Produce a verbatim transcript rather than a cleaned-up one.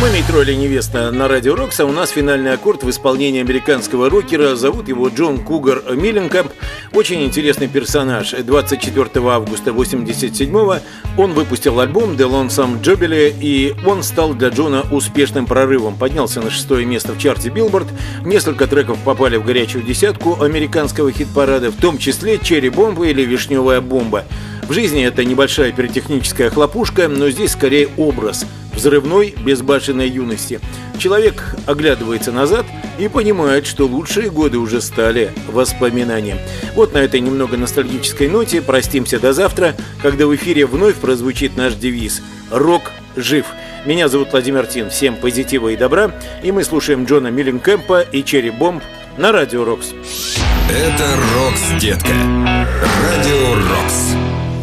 «Мумий тролль и невеста» на радио Рокс, а у нас финальный аккорд в исполнении американского рокера. Зовут его Джон Кугар Милленкэмп. Очень интересный персонаж. двадцать четвёртого августа восемьдесят седьмого он выпустил альбом «The Lonesome Jubilee», и он стал для Джона успешным прорывом. Поднялся на шестое место в чарте Billboard. Несколько треков попали в горячую десятку американского хит-парада, в том числе «Черри Бомба» или «Вишневая бомба». В жизни это небольшая пиротехническая хлопушка, но здесь скорее образ взрывной, безбашенной юности. Человек оглядывается назад и понимает, что лучшие годы уже стали воспоминанием. Вот на этой немного ностальгической ноте простимся до завтра, когда в эфире вновь прозвучит наш девиз «Рок жив». Меня зовут Владимир Тин. Всем позитива и добра. И мы слушаем Джона Милленкэмпа и «Черри Бомб» на радио Рокс. Это Рокс, детка. Радио Рокс.